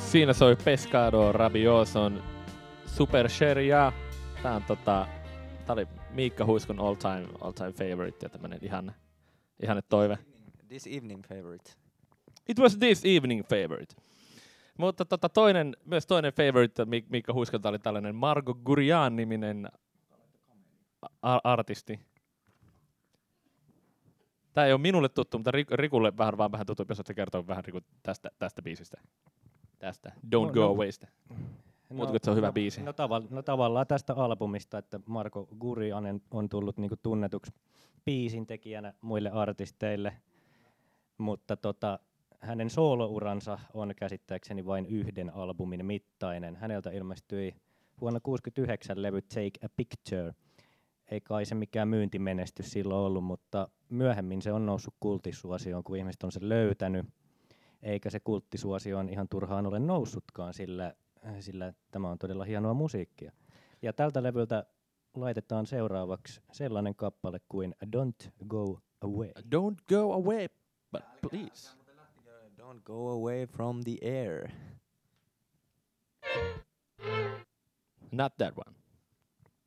Siinä soi Pescado Rabioson Super Sheria. Tää oli Miikka Huiskun all time favorite ja tämmönen ihanne toive. This evening favorite. It was this evening favorite. Mutta myös toinen favorite Miikka Huiskalta oli tällainen Margo Gurian-niminen artisti. Tää ei ole minulle tuttu, mutta Rikulle vähän tuttu, jos sä kertoo vähän Riku tästä biisistä. Tästä Don't Go Awaysta. Muuta kuin se on hyvä biisi. No tavallaan tästä albumista, että Marko Gurianen on tullut niinku tunnetuksi biisintekijänä muille artisteille, mutta hänen soolouransa on käsittääkseni vain yhden albumin mittainen. Häneltä ilmestyi vuonna 1969 levy Take a Picture. Ei kai se mikään myyntimenestys silloin ollut, mutta myöhemmin se on noussut kulttisuosioon, kun ihmiset on sen löytänyt. Eikä se kulttisuosioon ihan turhaan ole noussutkaan, sillä tämä on todella hienoa musiikkia. Ja tältä levyltä laitetaan seuraavaksi sellainen kappale kuin Don't Go Away. Don't go away, but please. Don't go away from the air. Not that one.